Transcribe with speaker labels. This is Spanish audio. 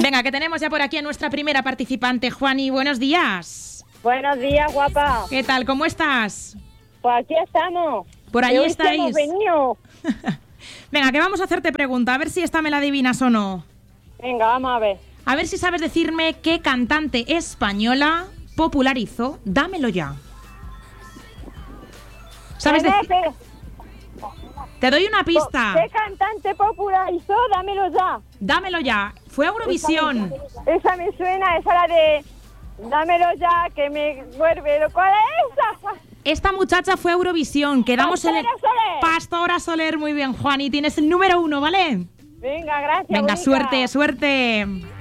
Speaker 1: Venga, que tenemos ya por aquí a nuestra primera participante, Juani. Buenos días.
Speaker 2: Buenos días, guapa.
Speaker 1: ¿Qué tal? ¿Cómo estás?
Speaker 2: Pues aquí estamos.
Speaker 1: Por ahí estáis.
Speaker 2: Hemos venido.
Speaker 1: Venga, que vamos a hacerte pregunta, a ver si esta me la adivinas o no.
Speaker 2: Venga, vamos a ver.
Speaker 1: A ver si sabes decirme qué cantante española popularizó Dámelo Ya. ¿Sabes decir? Te doy una pista.
Speaker 2: ¿Qué cantante popularizó? Dámelo ya.
Speaker 1: Dámelo Ya. Fue a Eurovisión.
Speaker 2: Esa me suena, esa la de... Dámelo ya, que me vuelve. ¿Cuál es esa?
Speaker 1: Esta muchacha fue a Eurovisión. Quedamos en el...
Speaker 2: Pastora Soler.
Speaker 1: Pastora Soler, muy bien, Juan. Y tienes el número 1, ¿vale?
Speaker 2: Venga, gracias.
Speaker 1: Venga,
Speaker 2: bonita.
Speaker 1: suerte, suerte.